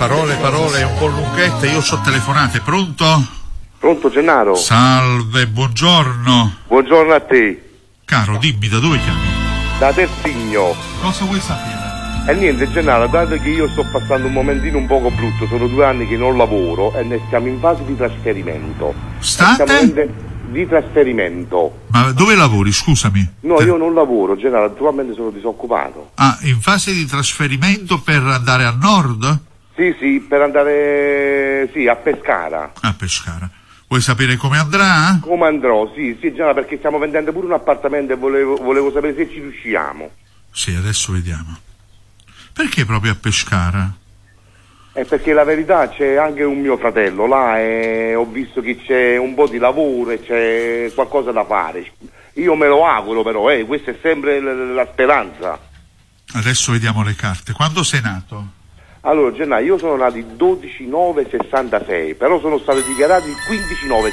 Parole un po' lunghette, io so telefonate. Pronto? Pronto Gennaro? Salve, buongiorno. Buongiorno a te. Caro, dimmi, da dove chiami? Da Tersigno. Cosa vuoi sapere? E niente Gennaro, dato che io sto passando un momentino un poco brutto, sono 2 anni che non lavoro e ne stiamo in fase di trasferimento. State? Di trasferimento. Ma dove lavori, scusami? No, io non lavoro, Gennaro, attualmente sono disoccupato. Ah, in fase di trasferimento per andare a nord? Sì, per andare, a Pescara. A Pescara. Vuoi sapere come andrà? Come andrò? Sì, Gennaro, perché stiamo vendendo pure un appartamento e volevo sapere se ci riusciamo. Sì, adesso vediamo. Perché proprio a Pescara? È perché la verità c'è anche un mio fratello là e ho visto che c'è un po' di lavoro e c'è qualcosa da fare. Io me lo auguro però, questa è sempre la speranza. Adesso vediamo le carte. Quando sei nato? Allora, Gennaro, io sono nato il 12/9/66, però sono stato dichiarato il 15/9.